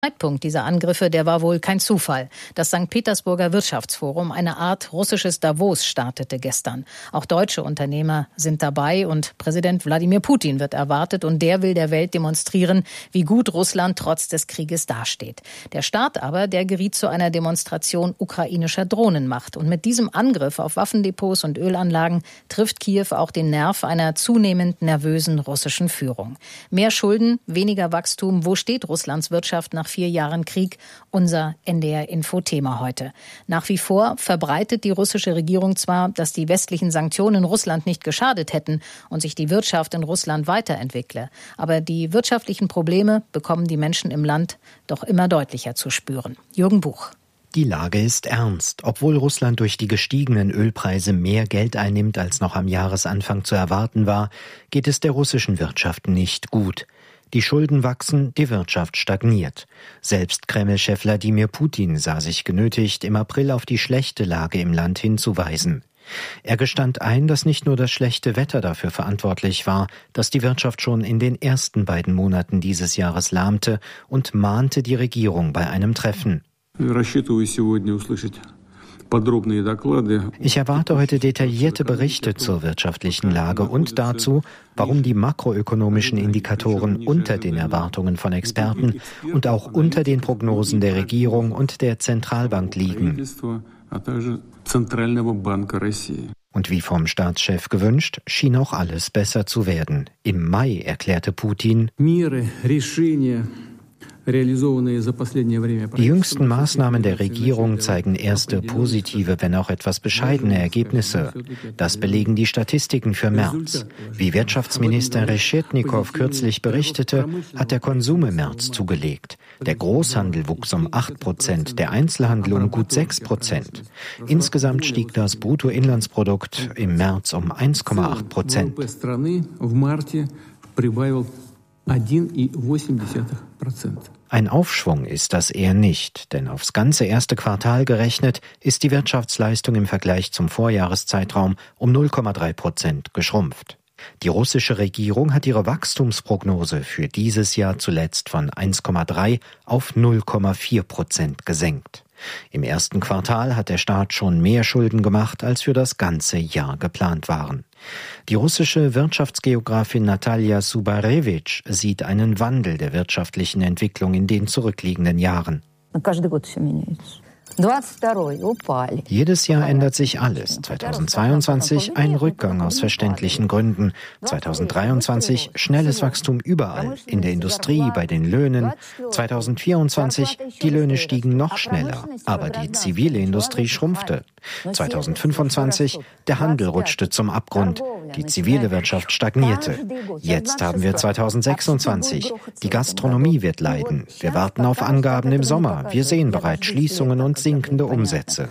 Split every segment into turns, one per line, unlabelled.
Zeitpunkt dieser Angriffe, der war wohl kein Zufall. Das St. Petersburger Wirtschaftsforum, eine Art russisches Davos, startete gestern. Auch deutsche Unternehmer sind dabei und Präsident Wladimir Putin wird erwartet und der will der Welt demonstrieren, wie gut Russland trotz des Krieges dasteht. Der Staat aber, der geriet zu einer Demonstration ukrainischer Drohnenmacht und mit diesem Angriff auf Waffendepots und Ölanlagen trifft Kiew auch den Nerv einer zunehmend nervösen russischen Führung. Mehr Schulden, weniger Wachstum, wo steht Russlands Wirtschaft nach 4 Jahren Krieg? Unser NDR-Info-Thema heute. Nach wie vor verbreitet die russische Regierung zwar, dass die westlichen Sanktionen Russland nicht geschadet hätten und sich die Wirtschaft in Russland weiterentwickle. Aber die wirtschaftlichen Probleme bekommen die Menschen im Land doch immer deutlicher zu spüren. Jürgen Buch.
Die Lage ist ernst. Obwohl Russland durch die gestiegenen Ölpreise mehr Geld einnimmt, als noch am Jahresanfang zu erwarten war, geht es der russischen Wirtschaft nicht gut. Die Schulden wachsen, die Wirtschaft stagniert. Selbst Kreml-Chef Wladimir Putin sah sich genötigt, im April auf die schlechte Lage im Land hinzuweisen. Er gestand ein, dass nicht nur das schlechte Wetter dafür verantwortlich war, dass die Wirtschaft schon in den ersten beiden Monaten dieses Jahres lahmte und mahnte die Regierung bei einem Treffen. Ich erwarte heute detaillierte Berichte zur wirtschaftlichen Lage und dazu, warum die makroökonomischen Indikatoren unter den Erwartungen von Experten und auch unter den Prognosen der Regierung und der Zentralbank liegen. Und wie vom Staatschef gewünscht, schien auch alles besser zu werden. Im Mai erklärte Putin: Die jüngsten Maßnahmen der Regierung zeigen erste positive, wenn auch etwas bescheidene Ergebnisse. Das belegen die Statistiken für März. Wie Wirtschaftsminister Reshetnikow kürzlich berichtete, hat der Konsum im März zugelegt. Der Großhandel wuchs um 8%, der Einzelhandel um gut 6%. Insgesamt stieg das Bruttoinlandsprodukt im März um 1,8%. Ein Aufschwung ist das eher nicht, denn aufs ganze erste Quartal gerechnet ist die Wirtschaftsleistung im Vergleich zum Vorjahreszeitraum um 0,3% geschrumpft. Die russische Regierung hat ihre Wachstumsprognose für dieses Jahr zuletzt von 1,3 auf 0,4% gesenkt. Im ersten Quartal hat der Staat schon mehr Schulden gemacht, als für das ganze Jahr geplant waren. Die russische Wirtschaftsgeografin Natalja Subarewitsch sieht einen Wandel der wirtschaftlichen Entwicklung in den zurückliegenden Jahren. Jedes Jahr ändert sich alles. 2022 ein Rückgang aus verständlichen Gründen. 2023 schnelles Wachstum überall, in der Industrie, bei den Löhnen. 2024 die Löhne stiegen noch schneller, aber die zivile Industrie schrumpfte. 2025 der Handel rutschte zum Abgrund, die zivile Wirtschaft stagnierte. Jetzt haben wir 2026. Die Gastronomie wird leiden. Wir warten auf Angaben im Sommer. Wir sehen bereits Schließungen und sinkende Umsätze.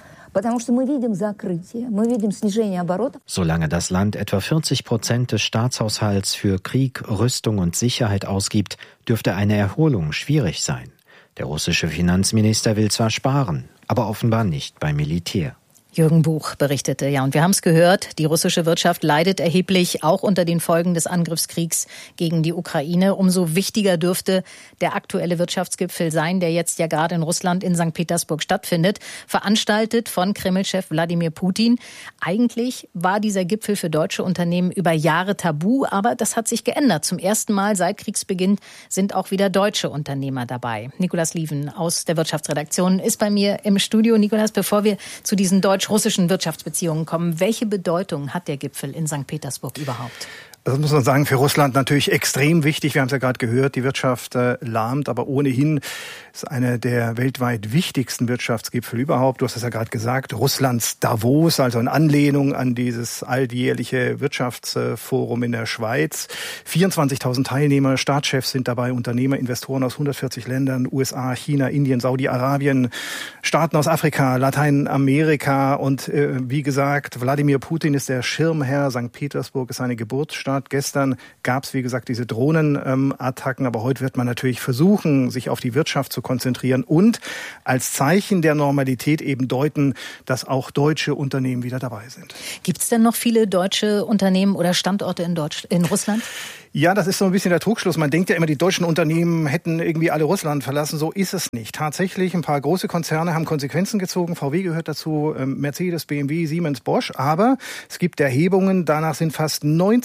Solange das Land etwa 40% des Staatshaushalts für Krieg, Rüstung und Sicherheit ausgibt, dürfte eine Erholung schwierig sein. Der russische Finanzminister will zwar sparen, aber offenbar nicht beim Militär.
Jürgen Buch berichtete. Ja, und wir haben es gehört, die russische Wirtschaft leidet erheblich, auch unter den Folgen des Angriffskriegs gegen die Ukraine. Umso wichtiger dürfte der aktuelle Wirtschaftsgipfel sein, der jetzt ja gerade in Russland in St. Petersburg stattfindet, veranstaltet von Kreml-Chef Wladimir Putin. Eigentlich war dieser Gipfel für deutsche Unternehmen über Jahre tabu, aber das hat sich geändert. Zum ersten Mal seit Kriegsbeginn sind auch wieder deutsche Unternehmer dabei. Nikolas Lieven aus der Wirtschaftsredaktion ist bei mir im Studio. Nikolas, bevor wir zu diesen deutsch-russischen Wirtschaftsbeziehungen kommen, welche Bedeutung hat der Gipfel in St. Petersburg überhaupt?
Das muss man sagen, für Russland natürlich extrem wichtig. Wir haben es ja gerade gehört, die Wirtschaft lahmt, aber ohnehin ist einer der weltweit wichtigsten Wirtschaftsgipfel überhaupt. Du hast es ja gerade gesagt, Russlands Davos, also in Anlehnung an dieses alljährliche Wirtschaftsforum in der Schweiz. 24.000 Teilnehmer, Staatschefs sind dabei, Unternehmer, Investoren aus 140 Ländern, USA, China, Indien, Saudi-Arabien, Staaten aus Afrika, Lateinamerika und wie gesagt, Wladimir Putin ist der Schirmherr. St. Petersburg ist seine Geburtsstadt. Gestern gab es, wie gesagt, diese Drohnenattacken, aber heute wird man natürlich versuchen, sich auf die Wirtschaft zu konzentrieren und als Zeichen der Normalität eben deuten, dass auch deutsche Unternehmen wieder dabei sind.
Gibt es denn noch viele deutsche Unternehmen oder Standorte in Russland?
Ja, das ist so ein bisschen der Trugschluss. Man denkt ja immer, die deutschen Unternehmen hätten irgendwie alle Russland verlassen. So ist es nicht. Tatsächlich, ein paar große Konzerne haben Konsequenzen gezogen. VW gehört dazu, Mercedes, BMW, Siemens, Bosch. Aber es gibt Erhebungen, danach sind fast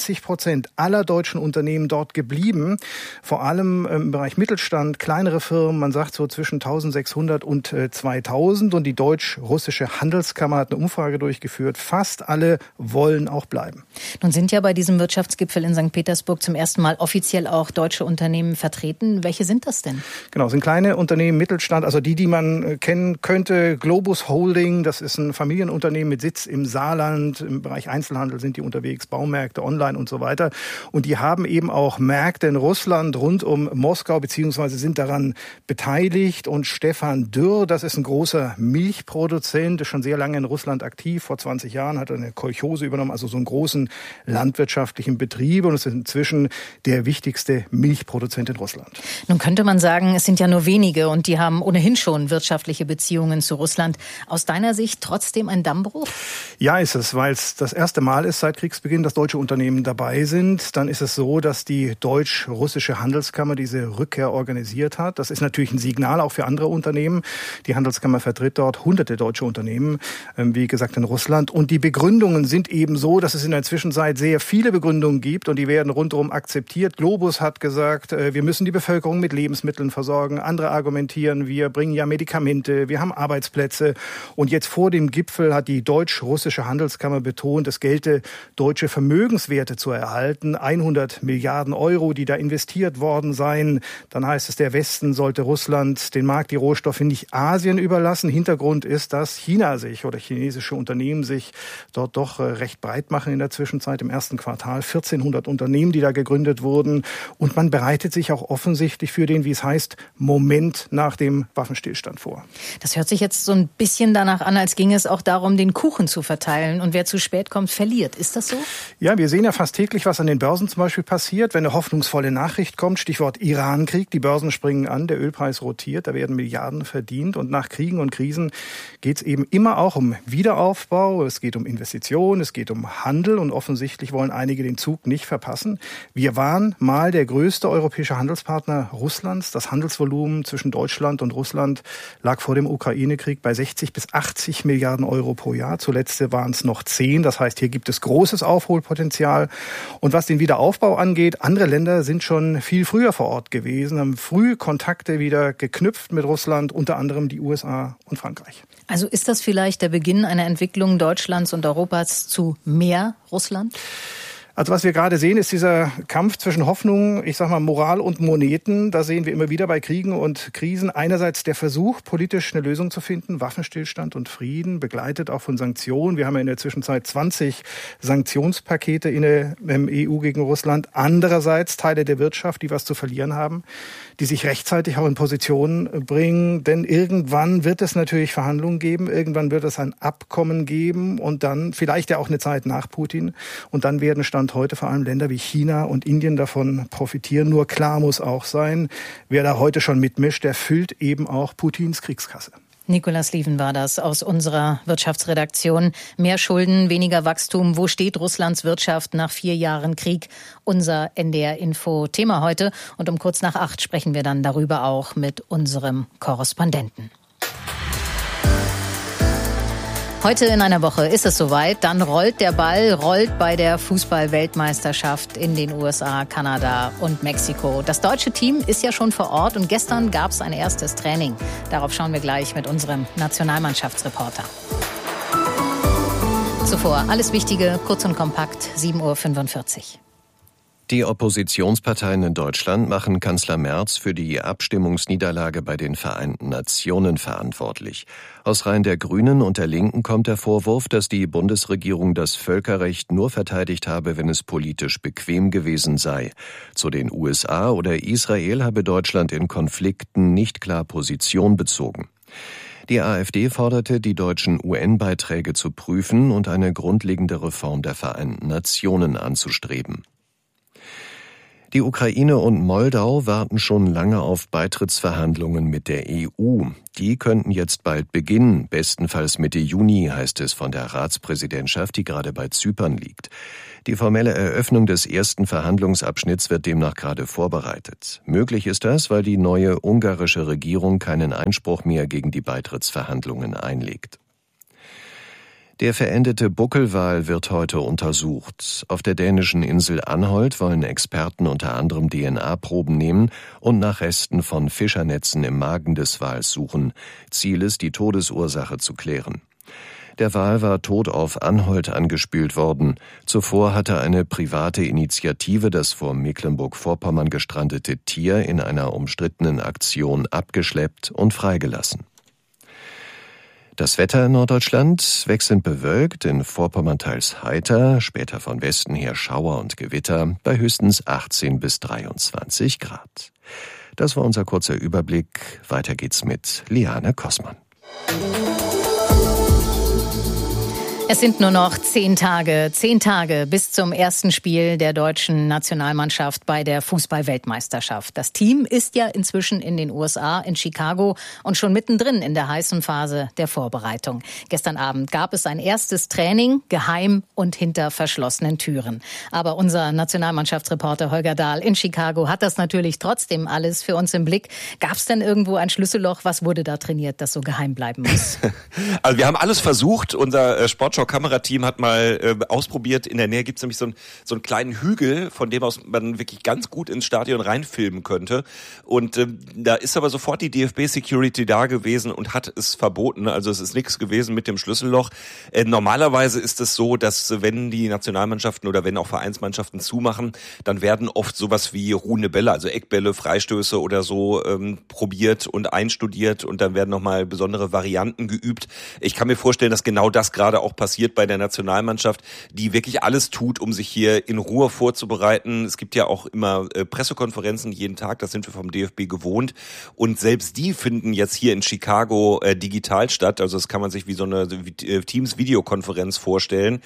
90% aller deutschen Unternehmen dort geblieben. Vor allem im Bereich Mittelstand, kleinere Firmen. Man sagt so zwischen 1600 und 2000. Und die deutsch-russische Handelskammer hat eine Umfrage durchgeführt. Fast alle wollen auch bleiben.
Nun sind ja bei diesem Wirtschaftsgipfel in St. Petersburg zum ersten Mal offiziell auch deutsche Unternehmen vertreten. Welche sind das denn? Genau,
sind kleine Unternehmen, Mittelstand, also die man kennen könnte. Globus Holding, das ist ein Familienunternehmen mit Sitz im Saarland. Im Bereich Einzelhandel sind die unterwegs, Baumärkte, online und so weiter. Und die haben eben auch Märkte in Russland rund um Moskau, beziehungsweise sind daran beteiligt. Und Stefan Dürr, das ist ein großer Milchproduzent, ist schon sehr lange in Russland aktiv. Vor 20 Jahren hat er eine Kolchose übernommen, also so einen großen landwirtschaftlichen Betrieb. Und es ist inzwischen der wichtigste Milchproduzent in Russland.
Nun könnte man sagen, es sind ja nur wenige und die haben ohnehin schon wirtschaftliche Beziehungen zu Russland. Aus deiner Sicht trotzdem ein Dammbruch?
Ja, ist es, weil es das erste Mal ist seit Kriegsbeginn, dass deutsche Unternehmen dabei sind. Dann ist es so, dass die deutsch-russische Handelskammer diese Rückkehr organisiert hat. Das ist natürlich ein Signal auch für andere Unternehmen. Die Handelskammer vertritt dort hunderte deutsche Unternehmen, wie gesagt in Russland. Und die Begründungen sind eben so, dass es in der Zwischenzeit sehr viele Begründungen gibt und die werden rundherum akzeptiert. Globus hat gesagt, wir müssen die Bevölkerung mit Lebensmitteln versorgen. Andere argumentieren, wir bringen ja Medikamente, wir haben Arbeitsplätze. Und jetzt vor dem Gipfel hat die deutsch-russische Handelskammer betont, es gelte, deutsche Vermögenswerte zu erhalten. 100 Milliarden Euro, die da investiert worden seien. Dann heißt es, der Westen sollte Russland den Markt, die Rohstoffe nicht Asien überlassen. Hintergrund ist, dass China sich oder chinesische Unternehmen sich dort doch recht breit machen in der Zwischenzeit. Im ersten Quartal 1400 Unternehmen, die da gegründet wurden. Und man bereitet sich auch offensichtlich für den, wie es heißt, Moment nach dem Waffenstillstand vor.
Das hört sich jetzt so ein bisschen danach an, als ginge es auch darum, den Kuchen zu verteilen. Und wer zu spät kommt, verliert. Ist das so?
Ja, wir sehen ja fast täglich, was an den Börsen zum Beispiel passiert. Wenn eine hoffnungsvolle Nachricht kommt, Stichwort Irankrieg, die Börsen springen an, der Ölpreis rotiert, da werden Milliarden verdient. Und nach Kriegen und Krisen geht es eben immer auch um Wiederaufbau. Es geht um Investitionen, es geht um Handel. Und offensichtlich wollen einige den Zug nicht verpassen. Wir waren mal der größte europäische Handelspartner Russlands. Das Handelsvolumen zwischen Deutschland und Russland lag vor dem Ukraine-Krieg bei 60 bis 80 Milliarden Euro pro Jahr. Zuletzt waren es noch 10. Das heißt, hier gibt es großes Aufholpotenzial. Und was den Wiederaufbau angeht, andere Länder sind schon viel früher vor Ort gewesen, haben früh Kontakte wieder geknüpft mit Russland, unter anderem die USA und Frankreich.
Also ist das vielleicht der Beginn einer Entwicklung Deutschlands und Europas zu mehr Russland?
Also was wir gerade sehen, ist dieser Kampf zwischen Hoffnung, ich sag mal Moral und Moneten. Da sehen wir immer wieder bei Kriegen und Krisen einerseits der Versuch, politisch eine Lösung zu finden, Waffenstillstand und Frieden, begleitet auch von Sanktionen. Wir haben ja in der Zwischenzeit 20 Sanktionspakete in der EU gegen Russland. Andererseits Teile der Wirtschaft, die was zu verlieren haben, die sich rechtzeitig auch in Position bringen. Denn irgendwann wird es natürlich Verhandlungen geben, irgendwann wird es ein Abkommen geben und dann vielleicht ja auch eine Zeit nach Putin. Und dann werden Stand heute vor allem Länder wie China und Indien davon profitieren. Nur klar muss auch sein, wer da heute schon mitmischt, der füllt eben auch Putins Kriegskasse.
Nicolas Lieven war das aus unserer Wirtschaftsredaktion. Mehr Schulden, weniger Wachstum. Wo steht Russlands Wirtschaft nach 4 Jahren Krieg? Unser NDR-Info-Thema heute. Und um kurz nach 8 sprechen wir dann darüber auch mit unserem Korrespondenten. Heute in einer Woche ist es soweit, dann rollt der Ball, rollt bei der Fußball-Weltmeisterschaft in den USA, Kanada und Mexiko. Das deutsche Team ist ja schon vor Ort und gestern gab es ein erstes Training. Darauf schauen wir gleich mit unserem Nationalmannschaftsreporter. Zuvor alles Wichtige, kurz und kompakt, 7:45 Uhr.
Die Oppositionsparteien in Deutschland machen Kanzler Merz für die Abstimmungsniederlage bei den Vereinten Nationen verantwortlich. Aus Reihen der Grünen und der Linken kommt der Vorwurf, dass die Bundesregierung das Völkerrecht nur verteidigt habe, wenn es politisch bequem gewesen sei. Zu den USA oder Israel habe Deutschland in Konflikten nicht klar Position bezogen. Die AfD forderte, die deutschen UN-Beiträge zu prüfen und eine grundlegende Reform der Vereinten Nationen anzustreben. Die Ukraine und Moldau warten schon lange auf Beitrittsverhandlungen mit der EU. Die könnten jetzt bald beginnen, bestenfalls Mitte Juni, heißt es von der Ratspräsidentschaft, die gerade bei Zypern liegt. Die formelle Eröffnung des ersten Verhandlungsabschnitts wird demnach gerade vorbereitet. Möglich ist das, weil die neue ungarische Regierung keinen Einspruch mehr gegen die Beitrittsverhandlungen einlegt. Der verendete Buckelwal wird heute untersucht. Auf der dänischen Insel Anholt wollen Experten unter anderem DNA-Proben nehmen und nach Resten von Fischernetzen im Magen des Wals suchen. Ziel ist, die Todesursache zu klären. Der Wal war tot auf Anholt angespült worden. Zuvor hatte eine private Initiative das vor Mecklenburg-Vorpommern gestrandete Tier in einer umstrittenen Aktion abgeschleppt und freigelassen. Das Wetter in Norddeutschland wechselnd bewölkt, in Vorpommern teils heiter, später von Westen her Schauer und Gewitter, bei höchstens 18 bis 23 Grad. Das war unser kurzer Überblick. Weiter geht's mit Liane Kossmann.
Es sind nur noch 10 Tage bis zum ersten Spiel der deutschen Nationalmannschaft bei der Fußball-Weltmeisterschaft. Das Team ist ja inzwischen in den USA, in Chicago und schon mittendrin in der heißen Phase der Vorbereitung. Gestern Abend gab es ein erstes Training, geheim und hinter verschlossenen Türen. Aber unser Nationalmannschaftsreporter Holger Dahl in Chicago hat das natürlich trotzdem alles für uns im Blick. Gab es denn irgendwo ein Schlüsselloch? Was wurde da trainiert, das so geheim bleiben muss?
Also wir haben alles versucht. Unser Sportschau-Kamerateam hat mal ausprobiert. In der Nähe gibt es nämlich so einen kleinen Hügel, von dem aus man wirklich ganz gut ins Stadion reinfilmen könnte. Und da ist aber sofort die DFB-Security da gewesen und hat es verboten. Also es ist nichts gewesen mit dem Schlüsselloch. Normalerweise ist es so, dass wenn die Nationalmannschaften oder wenn auch Vereinsmannschaften zumachen, dann werden oft sowas wie ruhende Bälle, also Eckbälle, Freistöße oder so probiert und einstudiert und dann werden nochmal besondere Varianten geübt. Ich kann mir vorstellen, dass genau das gerade auch passiert bei der Nationalmannschaft, die wirklich alles tut, um sich hier in Ruhe vorzubereiten. Es gibt ja auch immer Pressekonferenzen jeden Tag, das sind wir vom DFB gewohnt. Und selbst die finden jetzt hier in Chicago digital statt. Also das kann man sich wie so eine Teams-Videokonferenz vorstellen,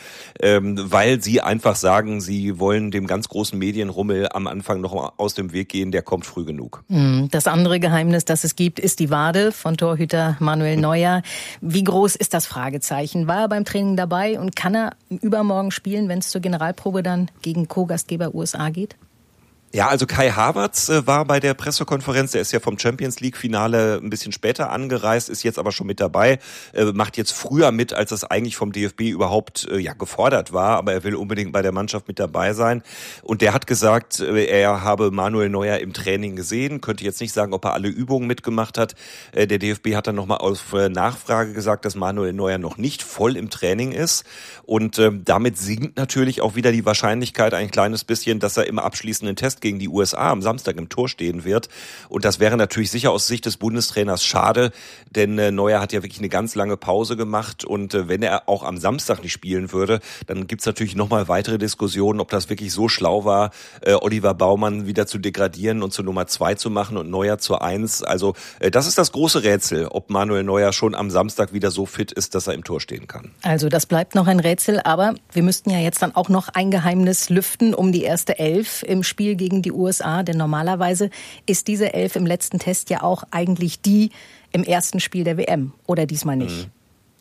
weil sie einfach sagen, sie wollen dem ganz großen Medienrummel am Anfang noch aus dem Weg gehen, der kommt früh genug.
Das andere Geheimnis, das es gibt, ist die Wade von Torhüter Manuel Neuer. Wie groß ist das Fragezeichen? War er beim Training dabei und kann er übermorgen spielen, wenn es zur Generalprobe dann gegen Co-Gastgeber USA geht?
Ja, also Kai Havertz war bei der Pressekonferenz, der ist ja vom Champions-League-Finale ein bisschen später angereist, ist jetzt aber schon mit dabei, macht jetzt früher mit, als das eigentlich vom DFB überhaupt gefordert war, aber er will unbedingt bei der Mannschaft mit dabei sein. Und der hat gesagt, er habe Manuel Neuer im Training gesehen, könnte jetzt nicht sagen, ob er alle Übungen mitgemacht hat. Der DFB hat dann nochmal auf Nachfrage gesagt, dass Manuel Neuer noch nicht voll im Training ist. Und damit sinkt natürlich auch wieder die Wahrscheinlichkeit ein kleines bisschen, dass er im abschließenden Test gegen die USA am Samstag im Tor stehen wird. Und das wäre natürlich sicher aus Sicht des Bundestrainers schade, denn Neuer hat ja wirklich eine ganz lange Pause gemacht und wenn er auch am Samstag nicht spielen würde, dann gibt's natürlich nochmal weitere Diskussionen, ob das wirklich so schlau war, Oliver Baumann wieder zu degradieren und zur Nummer 2 zu machen und Neuer zur 1. Also das ist das große Rätsel, ob Manuel Neuer schon am Samstag wieder so fit ist, dass er im Tor stehen kann.
Also das bleibt noch ein Rätsel, aber wir müssten ja jetzt dann auch noch ein Geheimnis lüften um die erste Elf im Spiel gegen die USA, denn normalerweise ist diese Elf im letzten Test ja auch eigentlich die im ersten Spiel der WM, oder diesmal nicht?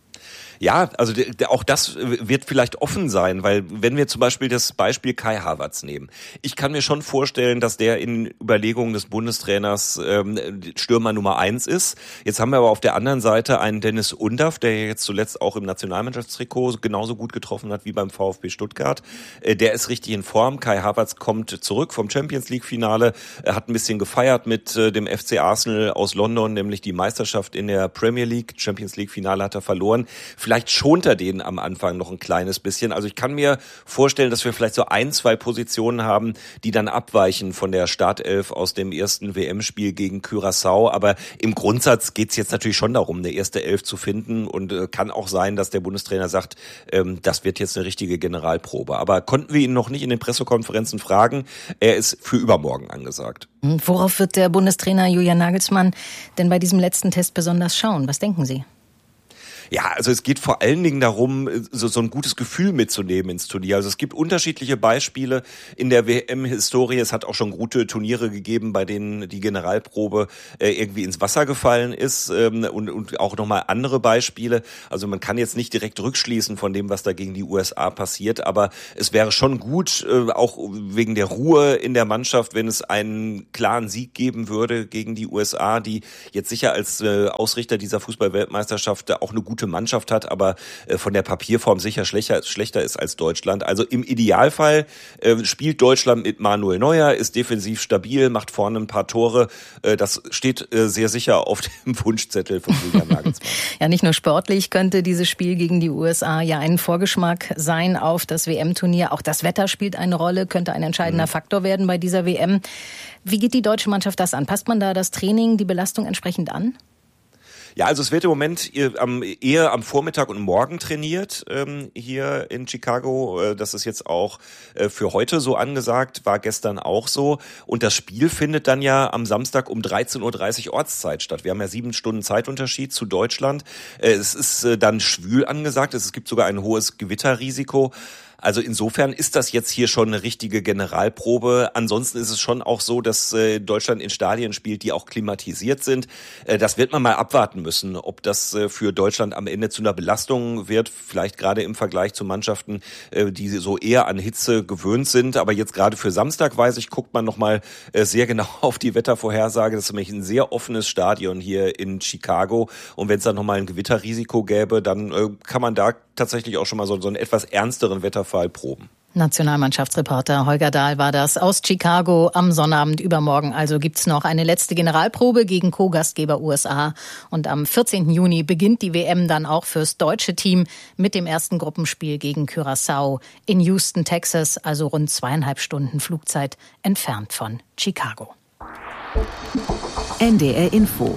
Ja, also auch das wird vielleicht offen sein, weil wenn wir zum Beispiel das Beispiel Kai Havertz nehmen, ich kann mir schon vorstellen, dass der in Überlegungen des Bundestrainers Stürmer Nummer 1 ist. Jetzt haben wir aber auf der anderen Seite einen Dennis Undaff, der jetzt zuletzt auch im Nationalmannschaftstrikot genauso gut getroffen hat wie beim VfB Stuttgart. Der ist richtig in Form. Kai Havertz kommt zurück vom Champions-League-Finale, hat ein bisschen gefeiert mit dem FC Arsenal aus London, nämlich die Meisterschaft in der Premier League. Champions-League-Finale hat er verloren. Vielleicht schont er den am Anfang noch ein kleines bisschen. Also ich kann mir vorstellen, dass wir vielleicht so 1-2 Positionen haben, die dann abweichen von der Startelf aus dem ersten WM-Spiel gegen Curaçao. Aber im Grundsatz geht es jetzt natürlich schon darum, eine erste Elf zu finden. Und kann auch sein, dass der Bundestrainer sagt, das wird jetzt eine richtige Generalprobe. Aber konnten wir ihn noch nicht in den Pressekonferenzen fragen. Er ist für übermorgen angesagt.
Worauf wird der Bundestrainer Julian Nagelsmann denn bei diesem letzten Test besonders schauen? Was denken Sie?
Ja, also es geht vor allen Dingen darum, so ein gutes Gefühl mitzunehmen ins Turnier. Also es gibt unterschiedliche Beispiele in der WM-Historie. Es hat auch schon gute Turniere gegeben, bei denen die Generalprobe irgendwie ins Wasser gefallen ist, und auch nochmal andere Beispiele. Also man kann jetzt nicht direkt rückschließen von dem, was da gegen die USA passiert, aber es wäre schon gut, auch wegen der Ruhe in der Mannschaft, wenn es einen klaren Sieg geben würde gegen die USA, die jetzt sicher als Ausrichter dieser Fußball-Weltmeisterschaft auch eine gute Mannschaft hat, aber von der Papierform sicher schlechter ist als Deutschland. Also im Idealfall spielt Deutschland mit Manuel Neuer, ist defensiv stabil, macht vorne ein paar Tore. Das steht sehr sicher auf dem Wunschzettel von Julian Nagelsmann.
Ja, nicht nur sportlich könnte dieses Spiel gegen die USA ja ein Vorgeschmack sein auf das WM-Turnier. Auch das Wetter spielt eine Rolle, könnte ein entscheidender Faktor werden bei dieser WM. Wie geht die deutsche Mannschaft das an? Passt man da das Training, die Belastung entsprechend an?
Ja, also es wird im Moment eher am Vormittag und Morgen trainiert hier in Chicago. Das ist jetzt auch für heute so angesagt, war gestern auch so. Und das Spiel findet dann ja am Samstag um 13.30 Uhr Ortszeit statt. Wir haben ja 7 Stunden Zeitunterschied zu Deutschland. Es ist dann schwül angesagt. Es gibt sogar ein hohes Gewitterrisiko. Also insofern ist das jetzt hier schon eine richtige Generalprobe. Ansonsten ist es schon auch so, dass Deutschland in Stadien spielt, die auch klimatisiert sind. Das wird man mal abwarten müssen, ob das für Deutschland am Ende zu einer Belastung wird. Vielleicht gerade im Vergleich zu Mannschaften, die so eher an Hitze gewöhnt sind. Aber jetzt gerade für Samstag, weiß ich, guckt man nochmal sehr genau auf die Wettervorhersage. Das ist nämlich ein sehr offenes Stadion hier in Chicago. Und wenn es dann nochmal ein Gewitterrisiko gäbe, dann kann man da tatsächlich auch schon mal so einen etwas ernsteren Wetterfall proben.
Nationalmannschaftsreporter Holger Dahl war das aus Chicago. Am Sonnabend übermorgen also gibt's noch eine letzte Generalprobe gegen Co-Gastgeber USA. Und am 14. Juni beginnt die WM dann auch fürs deutsche Team mit dem ersten Gruppenspiel gegen Curaçao in Houston, Texas, also rund 2,5 Stunden Flugzeit entfernt von Chicago.
NDR Info.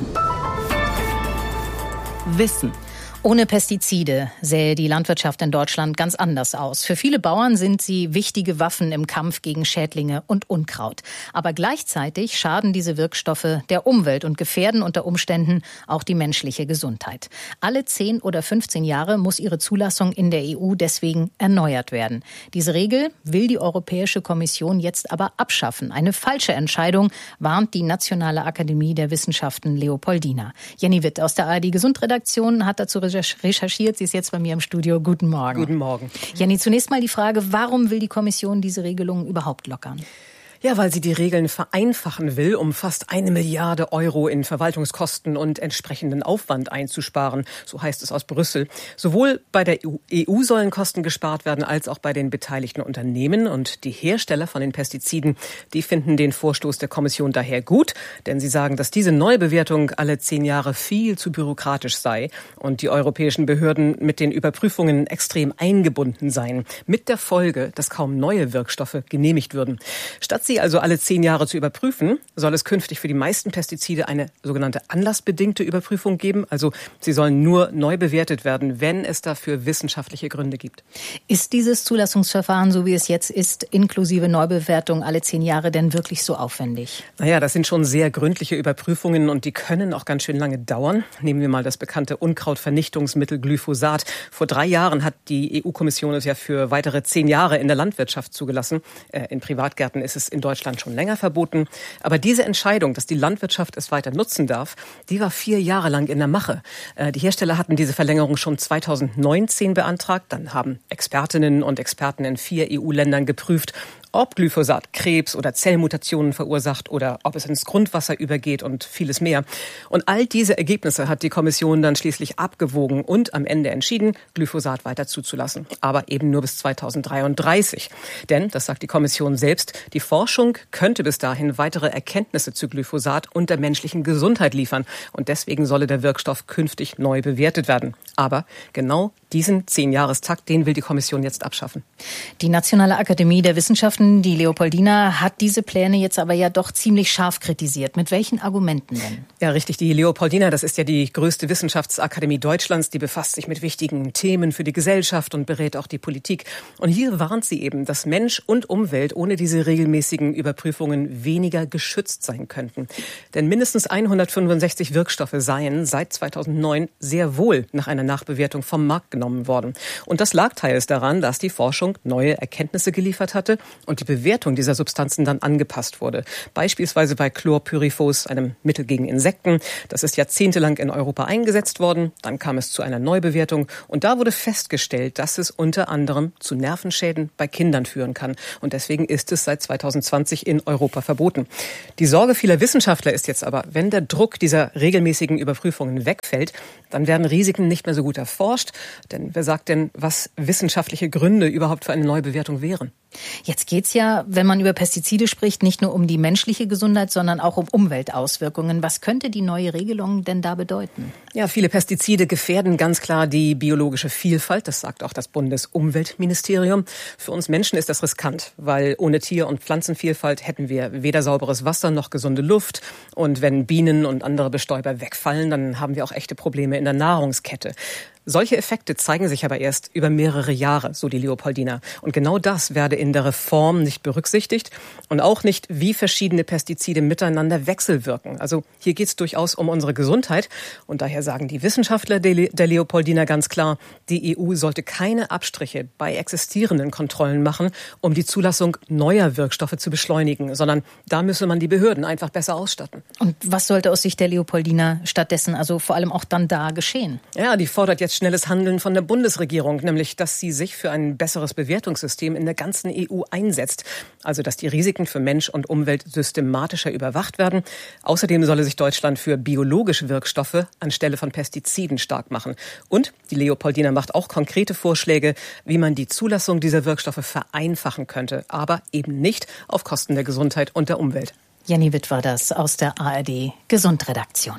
Wissen.
Ohne Pestizide sähe die Landwirtschaft in Deutschland ganz anders aus. Für viele Bauern sind sie wichtige Waffen im Kampf gegen Schädlinge und Unkraut. Aber gleichzeitig schaden diese Wirkstoffe der Umwelt und gefährden unter Umständen auch die menschliche Gesundheit. Alle 10 oder 15 Jahre muss ihre Zulassung in der EU deswegen erneuert werden. Diese Regel will die Europäische Kommission jetzt aber abschaffen. Eine falsche Entscheidung, warnt die Nationale Akademie der Wissenschaften Leopoldina. Jenny Witt aus der ARD-Gesundredaktion hat dazu recherchiert. Sie ist jetzt bei mir im Studio. Guten Morgen.
Guten Morgen.
Jenny, zunächst mal die Frage, warum will die Kommission diese Regelungen überhaupt lockern?
Ja, weil sie die Regeln vereinfachen will, um fast 1 Milliarde Euro in Verwaltungskosten und entsprechenden Aufwand einzusparen. So heißt es aus Brüssel. Sowohl bei der EU sollen Kosten gespart werden, als auch bei den beteiligten Unternehmen. Und die Hersteller von den Pestiziden, die finden den Vorstoß der Kommission daher gut. Denn sie sagen, dass diese Neubewertung alle 10 Jahre viel zu bürokratisch sei und die europäischen Behörden mit den Überprüfungen extrem eingebunden seien. Mit der Folge, dass kaum neue Wirkstoffe genehmigt würden. Statt sie also alle 10 Jahre zu überprüfen, soll es künftig für die meisten Pestizide eine sogenannte anlassbedingte Überprüfung geben. Also sie sollen nur neu bewertet werden, wenn es dafür wissenschaftliche Gründe gibt.
Ist dieses Zulassungsverfahren, so wie es jetzt ist, inklusive Neubewertung alle 10 Jahre denn wirklich so aufwendig?
Naja, das sind schon sehr gründliche Überprüfungen und die können auch ganz schön lange dauern. Nehmen wir mal das bekannte Unkrautvernichtungsmittel Glyphosat. Vor 3 Jahren hat die EU-Kommission es ja für weitere 10 Jahre in der Landwirtschaft zugelassen. In Privatgärten ist es in Deutschland schon länger verboten. Aber diese Entscheidung, dass die Landwirtschaft es weiter nutzen darf, die war 4 Jahre lang in der Mache. Die Hersteller hatten diese Verlängerung schon 2019 beantragt. Dann haben Expertinnen und Experten in 4 EU-Ländern geprüft, ob Glyphosat Krebs oder Zellmutationen verursacht oder ob es ins Grundwasser übergeht und vieles mehr. Und all diese Ergebnisse hat die Kommission dann schließlich abgewogen und am Ende entschieden, Glyphosat weiter zuzulassen. Aber eben nur bis 2033. Denn, das sagt die Kommission selbst, die Forschung könnte bis dahin weitere Erkenntnisse zu Glyphosat und der menschlichen Gesundheit liefern. Und deswegen solle der Wirkstoff künftig neu bewertet werden. Aber genau diesen 10-Jahrestakt, den will die Kommission jetzt abschaffen.
Die Nationale Akademie der Wissenschaften Steffen, die Leopoldina hat diese Pläne jetzt aber ja doch ziemlich scharf kritisiert. Mit welchen Argumenten denn?
Ja, richtig. Die Leopoldina, das ist ja die größte Wissenschaftsakademie Deutschlands. Die befasst sich mit wichtigen Themen für die Gesellschaft und berät auch die Politik. Und hier warnt sie eben, dass Mensch und Umwelt ohne diese regelmäßigen Überprüfungen weniger geschützt sein könnten. Denn mindestens 165 Wirkstoffe seien seit 2009 sehr wohl nach einer Nachbewertung vom Markt genommen worden. Und das lag teils daran, dass die Forschung neue Erkenntnisse geliefert hatte und die Bewertung dieser Substanzen dann angepasst wurde. Beispielsweise bei Chlorpyrifos, einem Mittel gegen Insekten. Das ist jahrzehntelang in Europa eingesetzt worden. Dann kam es zu einer Neubewertung und da wurde festgestellt, dass es unter anderem zu Nervenschäden bei Kindern führen kann. Und deswegen ist es seit 2020 in Europa verboten. Die Sorge vieler Wissenschaftler ist jetzt aber, wenn der Druck dieser regelmäßigen Überprüfungen wegfällt, dann werden Risiken nicht mehr so gut erforscht. Denn wer sagt denn, was wissenschaftliche Gründe überhaupt für eine Neubewertung wären?
Jetzt geht's ja, wenn man über Pestizide spricht, nicht nur um die menschliche Gesundheit, sondern auch um Umweltauswirkungen. Was könnte die neue Regelung denn da bedeuten?
Ja, viele Pestizide gefährden ganz klar die biologische Vielfalt. Das sagt auch das Bundesumweltministerium. Für uns Menschen ist das riskant, weil ohne Tier- und Pflanzenvielfalt hätten wir weder sauberes Wasser noch gesunde Luft. Und wenn Bienen und andere Bestäuber wegfallen, dann haben wir auch echte Probleme in der Nahrungskette. Solche Effekte zeigen sich aber erst über mehrere Jahre, so die Leopoldina. Und genau das werde in der Reform nicht berücksichtigt und auch nicht, wie verschiedene Pestizide miteinander wechselwirken. Also hier geht es durchaus um unsere Gesundheit. Und daher sagen die Wissenschaftler der Leopoldina ganz klar, die EU sollte keine Abstriche bei existierenden Kontrollen machen, um die Zulassung neuer Wirkstoffe zu beschleunigen, sondern da müsse man die Behörden einfach besser ausstatten.
Und was sollte aus Sicht der Leopoldina stattdessen, also vor allem auch dann da geschehen?
Ja, die fordert jetzt schnelles Handeln von der Bundesregierung, nämlich dass sie sich für ein besseres Bewertungssystem in der ganzen EU einsetzt. Also dass die Risiken für Mensch und Umwelt systematischer überwacht werden. Außerdem solle sich Deutschland für biologische Wirkstoffe anstelle von Pestiziden stark machen. Und die Leopoldina macht auch konkrete Vorschläge, wie man die Zulassung dieser Wirkstoffe vereinfachen könnte, aber eben nicht auf Kosten der Gesundheit und der Umwelt.
Jenny Witt war das aus der ARD Gesundredaktion.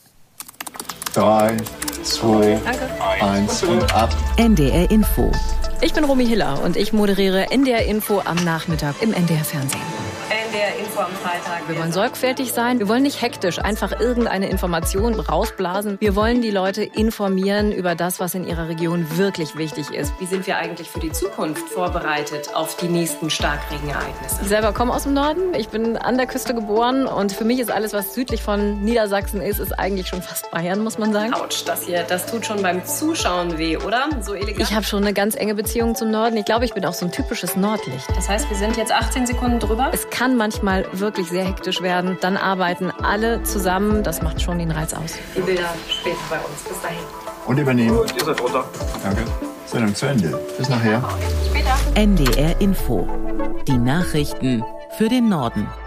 3, 2, 1 und ab.
NDR Info. Ich bin Romy Hiller und ich moderiere NDR Info am Nachmittag im NDR Fernsehen.
NDR Info am Freitag.
Wir wollen sorgfältig sein. Wir wollen nicht hektisch einfach irgendeine Information rausblasen. Wir wollen die Leute informieren über das, was in ihrer Region wirklich wichtig ist.
Wie sind wir eigentlich für die Zukunft vorbereitet auf die nächsten Starkregenereignisse?
Ich selber komme aus dem Norden. Ich bin an der Küste geboren und für mich ist alles, was südlich von Niedersachsen ist eigentlich schon fast Bayern, muss man sagen.
Autsch, das tut schon beim Zuschauen weh, oder? So elegant.
Ich habe schon eine ganz enge Beziehung zum Norden. Ich glaube, ich bin auch so ein typisches Nordlicht.
Das heißt, wir sind jetzt 18 Sekunden drüber?
Es kann manchmal wirklich sehr hektisch werden. Dann arbeiten alle zusammen. Das macht schon den Reiz aus.
Die Bilder später bei uns. Bis dahin.
Und übernehmen.
Gut, ihr seid runter.
Danke. Sendung zu Ende. Bis nachher.
Später.
NDR Info. Die Nachrichten für den Norden.